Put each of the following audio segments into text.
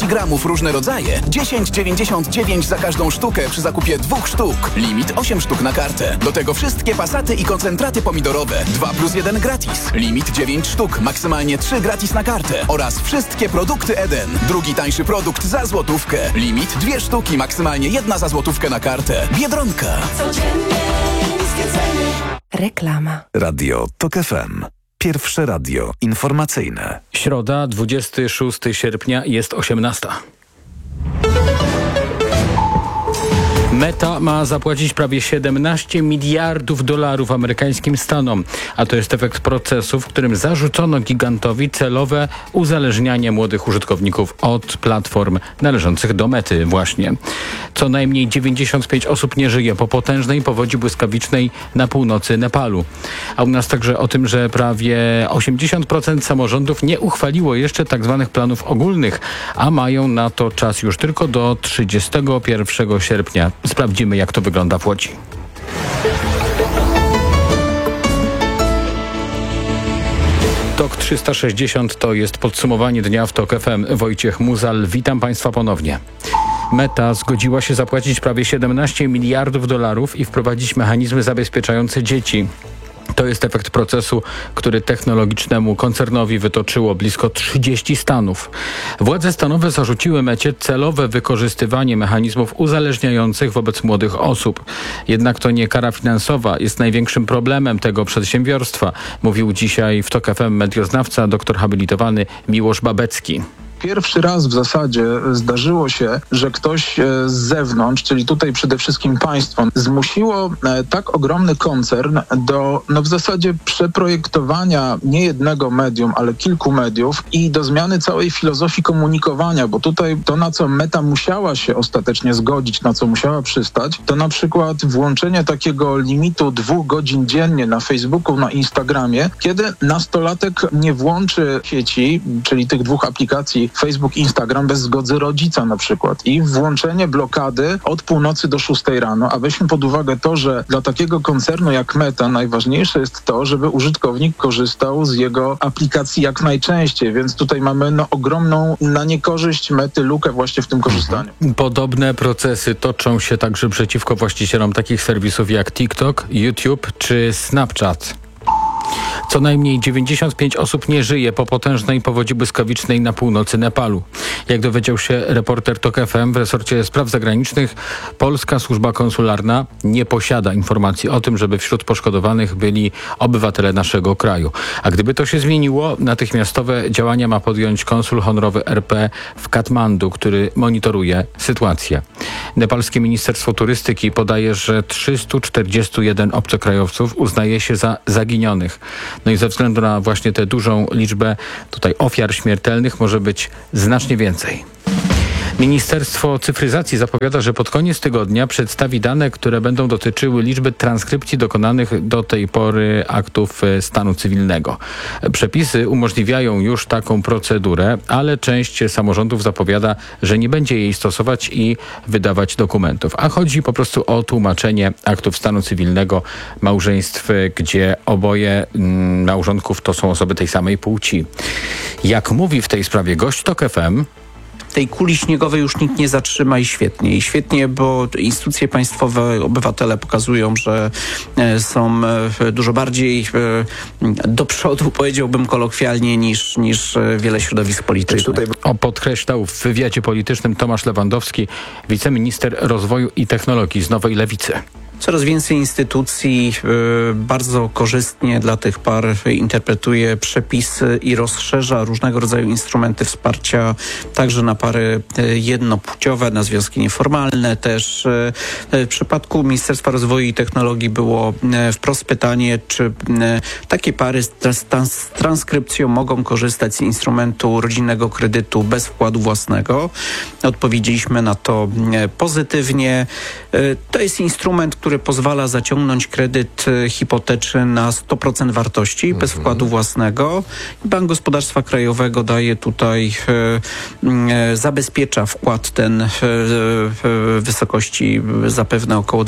30 gramów różne rodzaje, 10,99 za każdą sztukę przy zakupie 2 sztuk. Limit 8 sztuk na kartę. Do tego wszystkie pasaty i koncentraty pomidorowe. 2+1 gratis. Limit 9 sztuk, maksymalnie 3 gratis na kartę. Oraz wszystkie produkty Eden. Drugi tańszy produkt za złotówkę. Limit 2 sztuki, maksymalnie 1 za złotówkę na kartę. Biedronka. Codziennie niskie ceny. Reklama. Radio TOK FM. Pierwsze radio informacyjne. Środa, 26 sierpnia, jest 18. Meta ma zapłacić prawie $17 miliardów amerykańskim Stanom, a to jest efekt procesu, w którym zarzucono gigantowi celowe uzależnianie młodych użytkowników od platform należących do Mety właśnie. Co najmniej 95 osób nie żyje po potężnej powodzi błyskawicznej na północy Nepalu. A u nas także o tym, że prawie 80% samorządów nie uchwaliło jeszcze tzw. planów ogólnych, a mają na to czas już tylko do 31 sierpnia. Sprawdzimy, jak to wygląda w Łodzi. TOK 360 to jest podsumowanie dnia w TOK FM. Wojciech Muzal, witam Państwa ponownie. Meta zgodziła się zapłacić prawie $17 miliardów i wprowadzić mechanizmy zabezpieczające dzieci. To jest efekt procesu, który technologicznemu koncernowi wytoczyło blisko 30 stanów. Władze stanowe zarzuciły Mecie celowe wykorzystywanie mechanizmów uzależniających wobec młodych osób. Jednak to nie kara finansowa jest największym problemem tego przedsiębiorstwa, mówił dzisiaj w TOK FM medioznawca, doktor habilitowany Miłosz Babecki. Pierwszy raz w zasadzie zdarzyło się, że ktoś z zewnątrz, czyli tutaj przede wszystkim państwo, zmusiło tak ogromny koncern do w zasadzie przeprojektowania nie jednego medium, ale kilku mediów i do zmiany całej filozofii komunikowania, bo tutaj to, na co Meta musiała się ostatecznie zgodzić, na co musiała przystać, to na przykład włączenie takiego limitu 2 godzin dziennie na Facebooku, na Instagramie, kiedy nastolatek nie włączy sieci, czyli tych 2 aplikacji Facebook, Instagram bez zgody rodzica na przykład i włączenie blokady od północy do 6 rano, a weźmy pod uwagę to, że dla takiego koncernu jak Meta najważniejsze jest to, żeby użytkownik korzystał z jego aplikacji jak najczęściej, więc tutaj mamy ogromną na niekorzyść Mety lukę właśnie w tym korzystaniu. Podobne procesy toczą się także przeciwko właścicielom takich serwisów jak TikTok, YouTube czy Snapchat. Co najmniej 95 osób nie żyje po potężnej powodzi błyskawicznej na północy Nepalu. Jak dowiedział się reporter TOK FM, w resorcie spraw zagranicznych polska służba konsularna nie posiada informacji o tym, żeby wśród poszkodowanych byli obywatele naszego kraju. A gdyby to się zmieniło, natychmiastowe działania ma podjąć konsul honorowy RP w Katmandu, który monitoruje sytuację. Nepalskie Ministerstwo Turystyki podaje, że 341 obcokrajowców uznaje się za zaginionych. No i ze względu na właśnie tę dużą liczbę tutaj ofiar śmiertelnych może być znacznie więcej. Ministerstwo Cyfryzacji zapowiada, że pod koniec tygodnia przedstawi dane, które będą dotyczyły liczby transkrypcji dokonanych do tej pory aktów stanu cywilnego. Przepisy umożliwiają już taką procedurę, ale część samorządów zapowiada, że nie będzie jej stosować i wydawać dokumentów. A chodzi po prostu o tłumaczenie aktów stanu cywilnego małżeństw, gdzie oboje małżonków to są osoby tej samej płci. Jak mówi w tej sprawie gość TOK FM, tej kuli śniegowej już nikt nie zatrzyma i świetnie. I świetnie, bo instytucje państwowe, obywatele pokazują, że są dużo bardziej do przodu, powiedziałbym kolokwialnie, niż wiele środowisk politycznych. Podkreślał w wywiadzie politycznym Tomasz Lewandowski, wiceminister rozwoju i technologii z Nowej Lewicy. Coraz więcej instytucji bardzo korzystnie dla tych par interpretuje przepisy i rozszerza różnego rodzaju instrumenty wsparcia także na pary jednopłciowe, na związki nieformalne. Też w przypadku Ministerstwa Rozwoju i Technologii było wprost pytanie, czy takie pary z transkrypcją mogą korzystać z instrumentu rodzinnego kredytu bez wkładu własnego. Odpowiedzieliśmy na to pozytywnie. To jest instrument, który który pozwala zaciągnąć kredyt hipoteczny na 100% wartości bez wkładu własnego. Bank Gospodarstwa Krajowego daje tutaj, zabezpiecza wkład ten w wysokości zapewne około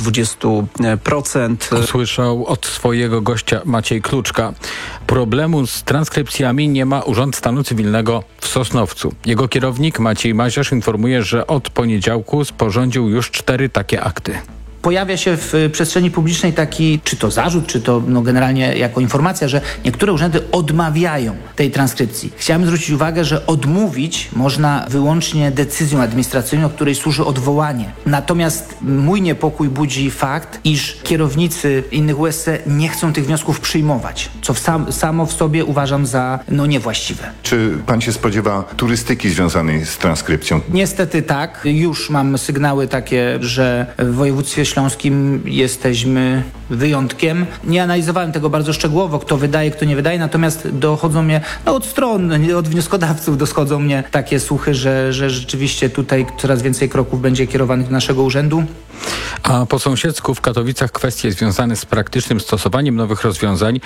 20%. Usłyszał od swojego gościa Maciej Kluczka. Problemu z transkrypcjami nie ma Urząd Stanu Cywilnego w Sosnowcu. Jego kierownik Maciej Maziarz informuje, że od poniedziałku sporządził już 4 takie akty. Pojawia się w przestrzeni publicznej taki, czy to zarzut, czy to generalnie jako informacja, że niektóre urzędy odmawiają tej transkrypcji. Chciałem zwrócić uwagę, że odmówić można wyłącznie decyzją administracyjną, której służy odwołanie. Natomiast mój niepokój budzi fakt, iż kierownicy innych USC nie chcą tych wniosków przyjmować, co samo w sobie uważam za niewłaściwe. Czy pan się spodziewa turystyki związanej z transkrypcją? Niestety tak. Już mam sygnały takie, że w województwie śląskim jesteśmy wyjątkiem. Nie analizowałem tego bardzo szczegółowo, kto wydaje, kto nie wydaje, natomiast dochodzą mnie od stron, od wnioskodawców dochodzą mnie takie słuchy, że rzeczywiście tutaj coraz więcej kroków będzie kierowanych do naszego urzędu. A po sąsiedzku w Katowicach kwestie związane z praktycznym stosowaniem nowych rozwiązań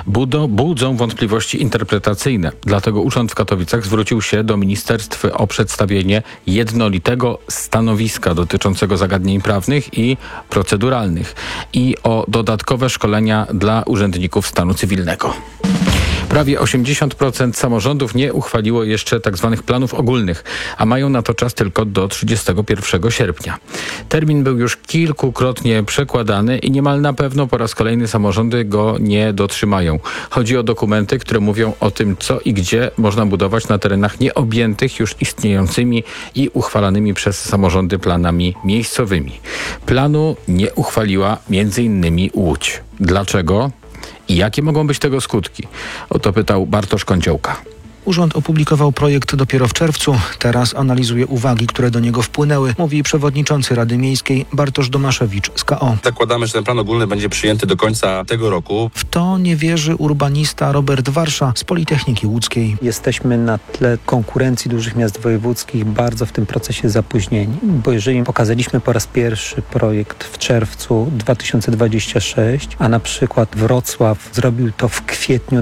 budzą wątpliwości interpretacyjne. Dlatego Urząd w Katowicach zwrócił się do ministerstw o przedstawienie jednolitego stanowiska dotyczącego zagadnień prawnych i proceduralnych i o dodatkowe szkolenia dla urzędników stanu cywilnego. Prawie 80% samorządów nie uchwaliło jeszcze tzw. planów ogólnych, a mają na to czas tylko do 31 sierpnia. Termin był już kilkukrotnie przekładany i niemal na pewno po raz kolejny samorządy go nie dotrzymają. Chodzi o dokumenty, które mówią o tym, co i gdzie można budować na terenach nieobjętych już istniejącymi i uchwalanymi przez samorządy planami miejscowymi. Planu nie uchwaliła m.in. Łódź. Dlaczego? I jakie mogą być tego skutki? O to pytał Bartosz Kądziołka. Urząd opublikował projekt dopiero w czerwcu. Teraz analizuje uwagi, które do niego wpłynęły, mówi przewodniczący Rady Miejskiej Bartosz Domaszewicz z KO. Zakładamy, że ten plan ogólny będzie przyjęty do końca tego roku. W to nie wierzy urbanista Robert Warsza z Politechniki Łódzkiej. Jesteśmy na tle konkurencji dużych miast wojewódzkich bardzo w tym procesie zapóźnieni, bo jeżeli pokazaliśmy po raz pierwszy projekt w czerwcu 2026, a na przykład Wrocław zrobił to w kwietniu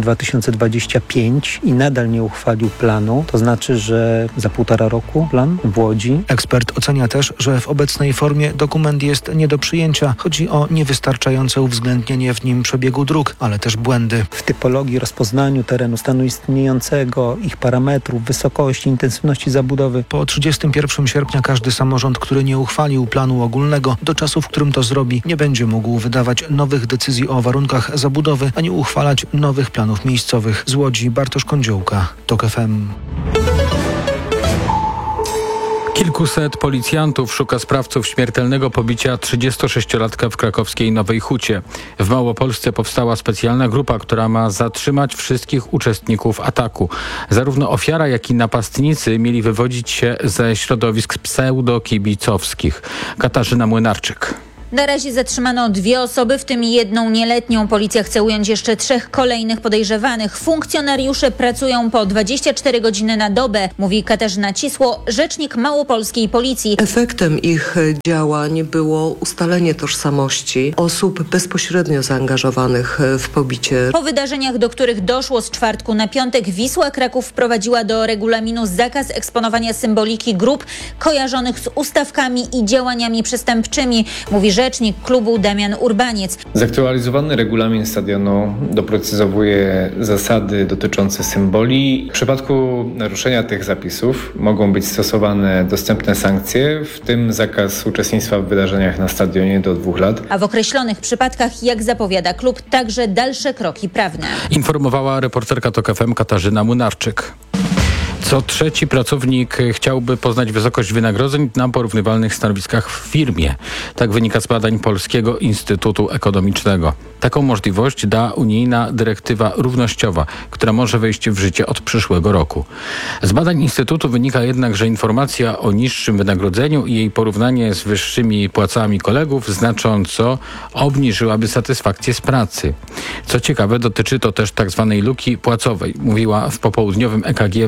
2025 i nadal nie uchwalił planu, to znaczy, że za 1,5 roku plan w Łodzi. Ekspert ocenia też, że w obecnej formie dokument jest nie do przyjęcia. Chodzi o niewystarczające uwzględnienie w nim przebiegu dróg, ale też błędy. W typologii, rozpoznaniu terenu, stanu istniejącego, ich parametrów, wysokości, intensywności zabudowy. Po 31 sierpnia każdy samorząd, który nie uchwalił planu ogólnego, do czasu, w którym to zrobi, nie będzie mógł wydawać nowych decyzji o warunkach zabudowy, ani uchwalać nowych planów miejscowych. Z Łodzi Bartosz Kądziołka, TOK FM. Kilkuset policjantów szuka sprawców śmiertelnego pobicia 36-latka w krakowskiej Nowej Hucie. W Małopolsce powstała specjalna grupa, która ma zatrzymać wszystkich uczestników ataku. Zarówno ofiara, jak i napastnicy mieli wywodzić się ze środowisk pseudokibicowskich. Katarzyna Młynarczyk. Na razie zatrzymano 2 osoby, w tym 1 nieletnią. Policja chce ująć jeszcze 3 kolejnych podejrzewanych. Funkcjonariusze pracują po 24 godziny na dobę, mówi Katarzyna Cisło, rzecznik małopolskiej policji. Efektem ich działań było ustalenie tożsamości osób bezpośrednio zaangażowanych w pobicie. Po wydarzeniach, do których doszło z czwartku na piątek, Wisła Kraków wprowadziła do regulaminu zakaz eksponowania symboliki grup kojarzonych z ustawkami i działaniami przestępczymi, mówi rzecznik klubu Damian Urbaniec. Zaktualizowany regulamin stadionu doprecyzowuje zasady dotyczące symboli. W przypadku naruszenia tych zapisów mogą być stosowane dostępne sankcje, w tym zakaz uczestnictwa w wydarzeniach na stadionie do 2 lat. A w określonych przypadkach, jak zapowiada klub, także dalsze kroki prawne. Informowała reporterka TOK FM Katarzyna Młynarczyk. Co 3. pracownik chciałby poznać wysokość wynagrodzeń na porównywalnych stanowiskach w firmie. Tak wynika z badań Polskiego Instytutu Ekonomicznego. Taką możliwość da unijna dyrektywa równościowa, która może wejść w życie od przyszłego roku. Z badań Instytutu wynika jednak, że informacja o niższym wynagrodzeniu i jej porównanie z wyższymi płacami kolegów znacząco obniżyłaby satysfakcję z pracy. Co ciekawe, dotyczy to też tzw. luki płacowej, mówiła w popołudniowym EKG w rozmowie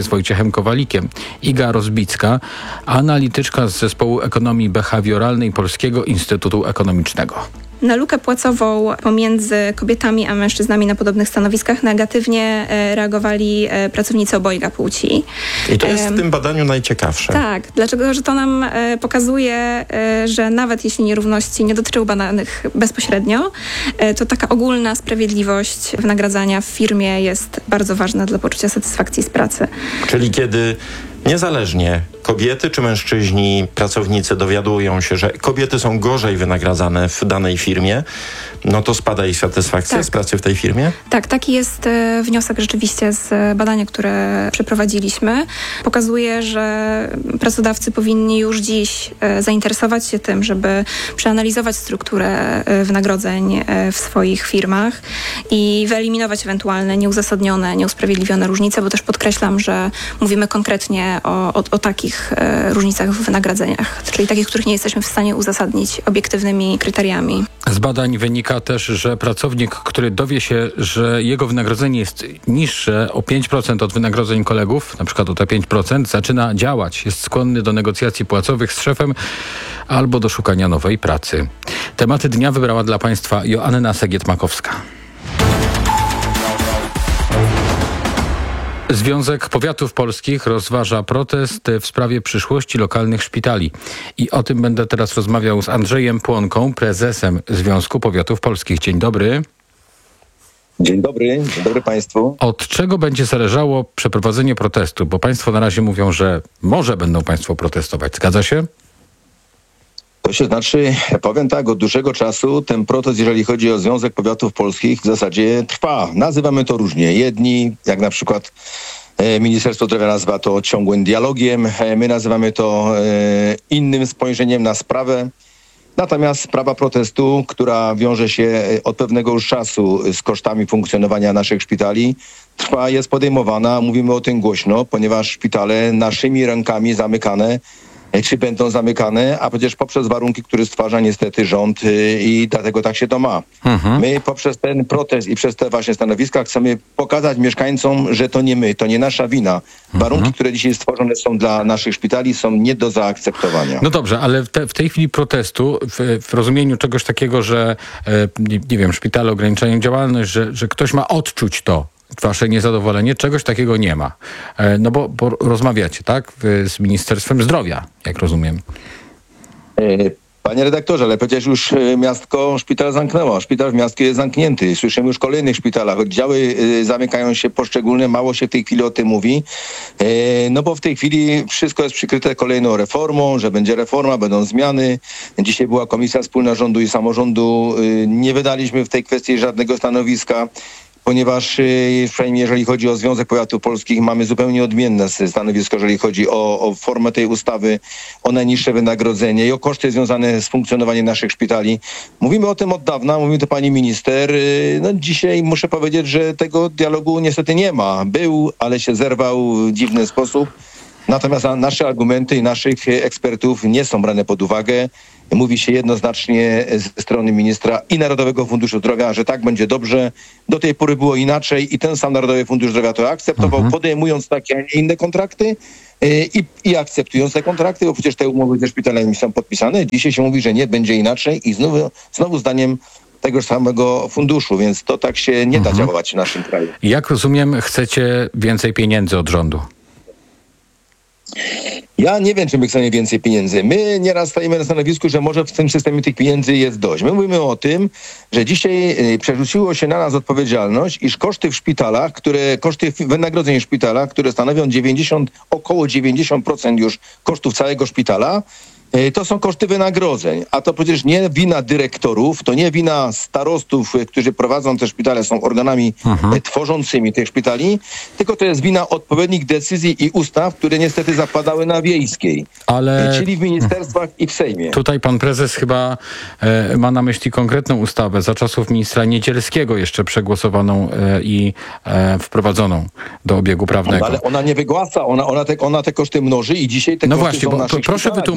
z Wojciechem Kowalikiem. Iga Rozbicka, analityczka z Zespołu Ekonomii Behawioralnej Polskiego Instytutu Ekonomicznego. Na lukę płacową pomiędzy kobietami a mężczyznami na podobnych stanowiskach negatywnie reagowali pracownicy obojga płci. I to jest w tym badaniu najciekawsze. Tak, dlaczego? Że to nam pokazuje, że nawet jeśli nierówności nie dotyczą badanych bezpośrednio, to taka ogólna sprawiedliwość wynagradzania w firmie jest bardzo ważna dla poczucia satysfakcji z pracy. Czyli kiedy niezależnie kobiety czy mężczyźni, pracownicy dowiadują się, że kobiety są gorzej wynagradzane w danej firmie, no to spada ich satysfakcja z pracy w tej firmie? Tak, taki jest wniosek rzeczywiście z badania, które przeprowadziliśmy. Pokazuje, że pracodawcy powinni już dziś zainteresować się tym, żeby przeanalizować strukturę wynagrodzeń w swoich firmach i wyeliminować ewentualne nieuzasadnione, nieusprawiedliwione różnice, bo też podkreślam, że mówimy konkretnie o takich różnicach w wynagrodzeniach, czyli takich, których nie jesteśmy w stanie uzasadnić obiektywnymi kryteriami. Z badań wynika też, że pracownik, który dowie się, że jego wynagrodzenie jest niższe o 5% od wynagrodzeń kolegów, na przykład o te 5%, zaczyna działać. Jest skłonny do negocjacji płacowych z szefem albo do szukania nowej pracy. Tematy dnia wybrała dla Państwa Joanna Segiet-Makowska. Związek Powiatów Polskich rozważa protest w sprawie przyszłości lokalnych szpitali. I o tym będę teraz rozmawiał z Andrzejem Płonką, prezesem Związku Powiatów Polskich. Dzień dobry. Dzień dobry Państwu. Od czego będzie zależało przeprowadzenie protestu? Bo Państwo na razie mówią, że może będą Państwo protestować. Zgadza się? To się znaczy, powiem tak, od dłuższego czasu ten protest, jeżeli chodzi o Związek Powiatów Polskich, w zasadzie trwa. Nazywamy to różnie. Jedni, jak na przykład Ministerstwo Zdrowia nazywa to ciągłym dialogiem, my nazywamy to innym spojrzeniem na sprawę. Natomiast sprawa protestu, która wiąże się od pewnego już czasu z kosztami funkcjonowania naszych szpitali, trwa, jest podejmowana. Mówimy o tym głośno, ponieważ szpitale naszymi rękami zamykane czy będą zamykane, a przecież poprzez warunki, które stwarza niestety rząd i dlatego tak się to ma. My poprzez ten protest i przez te właśnie stanowiska chcemy pokazać mieszkańcom, że to nie my, to nie nasza wina. Warunki, które dzisiaj stworzone są dla naszych szpitali, są nie do zaakceptowania. No dobrze, ale w tej chwili protestu, w rozumieniu czegoś takiego, że nie wiem, szpitale ograniczają działalność, że ktoś ma odczuć to, wasze niezadowolenie, czegoś takiego nie ma. No bo rozmawiacie, tak? Z Ministerstwem Zdrowia, jak rozumiem. Panie redaktorze, ale przecież już miastko szpital zamknęło. Szpital w miastku jest zamknięty. Słyszymy już o kolejnych szpitalach. Oddziały zamykają się poszczególne. Mało się w tej chwili o tym mówi. No bo w tej chwili wszystko jest przykryte kolejną reformą, że będzie reforma, będą zmiany. Dzisiaj była Komisja Wspólna Rządu i Samorządu. Nie wydaliśmy w tej kwestii żadnego stanowiska, ponieważ przynajmniej jeżeli chodzi o Związek Powiatów Polskich, mamy zupełnie odmienne stanowisko, jeżeli chodzi o formę tej ustawy, o najniższe wynagrodzenie i o koszty związane z funkcjonowaniem naszych szpitali. Mówimy o tym od dawna, mówi to pani minister. No dzisiaj muszę powiedzieć, że tego dialogu niestety nie ma. Był, ale się zerwał w dziwny sposób. Natomiast nasze argumenty i naszych ekspertów nie są brane pod uwagę. Mówi się jednoznacznie ze strony ministra i Narodowego Funduszu Zdrowia, że tak będzie dobrze. Do tej pory było inaczej i ten sam Narodowy Fundusz Zdrowia to akceptował, podejmując takie, a nie inne kontrakty i akceptując te kontrakty, bo przecież te umowy ze szpitalami są podpisane. Dzisiaj się mówi, że nie będzie inaczej i znowu zdaniem tego samego funduszu, więc to tak się nie da działać w naszym kraju. Jak rozumiem, chcecie więcej pieniędzy od rządu? Ja nie wiem, czy my chcemy więcej pieniędzy. My nieraz stajemy na stanowisku, że może w tym systemie tych pieniędzy jest dość. My mówimy o tym, że dzisiaj przerzuciło się na nas odpowiedzialność, iż koszty w szpitalach, koszty wynagrodzeń w szpitalach, które stanowią około 90% już kosztów całego szpitala, to są koszty wynagrodzeń, a to przecież nie wina dyrektorów, to nie wina starostów, którzy prowadzą te szpitale, są organami tworzącymi tych szpitali, tylko to jest wina odpowiednich decyzji i ustaw, które niestety zapadały na Wiejskiej, czyli w ministerstwach i w Sejmie. Tutaj pan prezes chyba ma na myśli konkretną ustawę za czasów ministra Niedzielskiego jeszcze przegłosowaną i wprowadzoną do obiegu prawnego. Ale ona nie wygłasa, ona te koszty mnoży i dzisiaj te koszty są naszych proszę wytłymaczyć naszym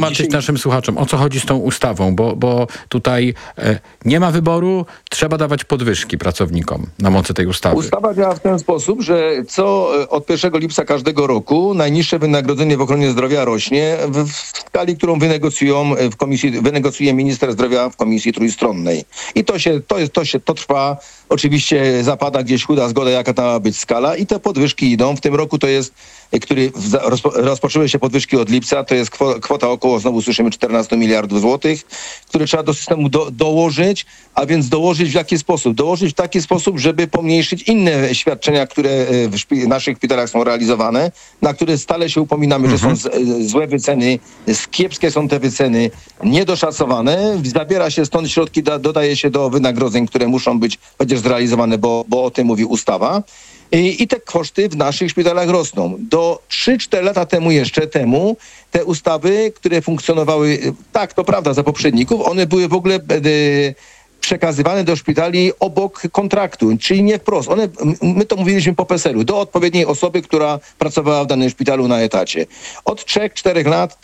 naszym słuchaczom, o co chodzi z tą ustawą, bo tutaj nie ma wyboru, trzeba dawać podwyżki pracownikom na mocy tej ustawy. Ustawa działa w ten sposób, że od 1 lipca każdego roku najniższe wynagrodzenie w ochronie zdrowia rośnie w skali, którą wynegocjuje minister zdrowia w komisji trójstronnej. I to trwa. Oczywiście zapada gdzieś chuda zgoda, jaka ta ma być skala i te podwyżki idą. W tym roku to jest, rozpoczęły się podwyżki od lipca, to jest kwota około, znowu słyszymy, 14 miliardów złotych, które trzeba do systemu dołożyć, a więc dołożyć w jaki sposób? Dołożyć w taki sposób, żeby pomniejszyć inne świadczenia, które w naszych szpitalach są realizowane, na które stale się upominamy, że są złe wyceny, kiepskie są te wyceny, niedoszacowane. Zabiera się stąd środki, dodaje się do wynagrodzeń, które muszą być chociaż zrealizowane, bo o tym mówi ustawa. I te koszty w naszych szpitalach rosną. Do 3-4 lata temu te ustawy, które funkcjonowały, tak, to prawda, za poprzedników, one były w ogóle przekazywane do szpitali obok kontraktu, czyli nie wprost. My to mówiliśmy po PESEL-u, do odpowiedniej osoby, która pracowała w danym szpitalu na etacie. Od 3-4 lat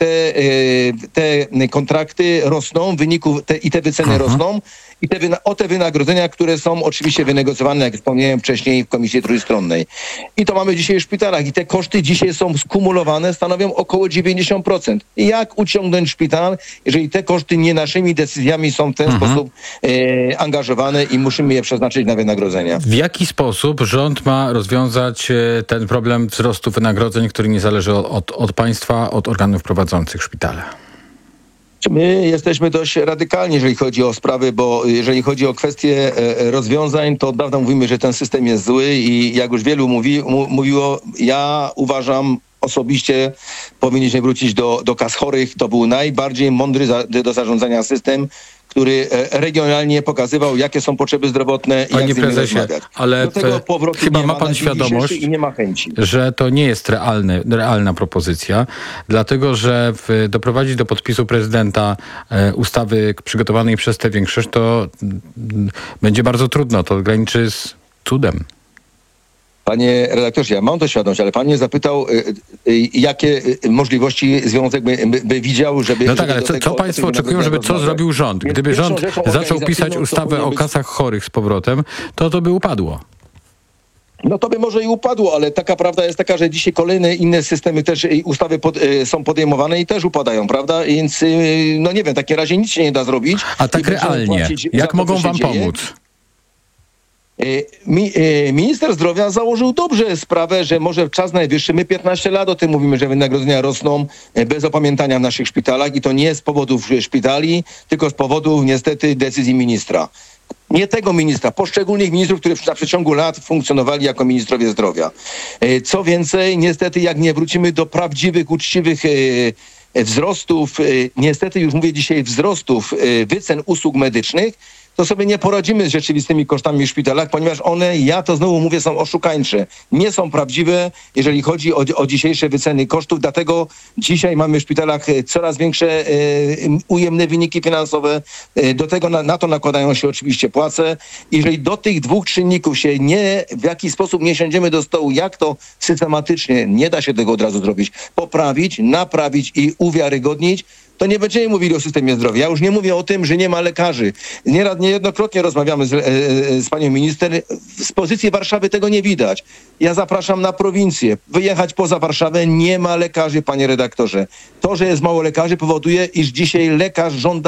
te kontrakty rosną, i te wyceny rosną, i te wynagrodzenia, które są oczywiście wynegocjowane, jak wspomniałem wcześniej, w komisji trójstronnej. I to mamy dzisiaj w szpitalach. I te koszty dzisiaj są skumulowane, stanowią około 90%. Jak uciągnąć szpital, jeżeli te koszty nie naszymi decyzjami są w ten sposób angażowane i musimy je przeznaczyć na wynagrodzenia? W jaki sposób rząd ma rozwiązać ten problem wzrostu wynagrodzeń, który nie zależy od państwa, od organów prowadzących szpitale? My jesteśmy dość radykalni, jeżeli chodzi o sprawy, bo jeżeli chodzi o kwestie rozwiązań, to od dawna mówimy, że ten system jest zły i jak już wielu mówiło, ja uważam osobiście, powinniśmy wrócić do kas chorych. To był najbardziej mądry do zarządzania system, który regionalnie pokazywał, jakie są potrzeby zdrowotne i jak z nimi rozmawiać. Ale chyba ma pan świadomość, i nie ma chęci, że to nie jest realna propozycja, dlatego że doprowadzić do podpisu prezydenta ustawy przygotowanej przez tę większość, to będzie bardzo trudno. To graniczy z cudem. Panie redaktorze, ja mam to świadomość, ale pan mnie zapytał, jakie możliwości związek by widział, żeby... No tak, ale co państwo oczekują, żeby co zrobił rząd? Gdyby rząd zaczął pisać ustawę o kasach chorych z powrotem, to by upadło. No to by może i upadło, ale taka prawda jest taka, że dzisiaj kolejne inne systemy też i ustawy są podejmowane i też upadają, prawda? Więc no nie wiem, w takim razie nic się nie da zrobić. A tak realnie, jak mogą wam pomóc? Minister zdrowia założył dobrze sprawę, że może czas najwyższy, my 15 lat o tym mówimy, że wynagrodzenia rosną bez opamiętania w naszych szpitalach i to nie z powodów szpitali, tylko z powodów niestety decyzji ministra. Nie tego ministra, poszczególnych ministrów, którzy na przeciągu lat funkcjonowali jako ministrowie zdrowia. Co więcej, niestety jak nie wrócimy do prawdziwych, uczciwych wzrostów, niestety już mówię dzisiaj wzrostów wycen usług medycznych, to sobie nie poradzimy z rzeczywistymi kosztami w szpitalach, ponieważ one, ja to znowu mówię, są oszukańcze. Nie są prawdziwe, jeżeli chodzi o dzisiejsze wyceny kosztów, dlatego dzisiaj mamy w szpitalach coraz większe ujemne wyniki finansowe. Do tego na to nakładają się oczywiście płace. Jeżeli do tych dwóch czynników się w jakiś sposób nie siądziemy do stołu, jak to systematycznie, nie da się tego od razu zrobić, poprawić, naprawić i uwiarygodnić, to nie będziemy mówili o systemie zdrowia. Ja już nie mówię o tym, że nie ma lekarzy. Niejednokrotnie rozmawiamy z panią minister. Z pozycji Warszawy tego nie widać. Ja zapraszam na prowincję. Wyjechać poza Warszawę, nie ma lekarzy, panie redaktorze. To, że jest mało lekarzy, powoduje, iż dzisiaj lekarz żąda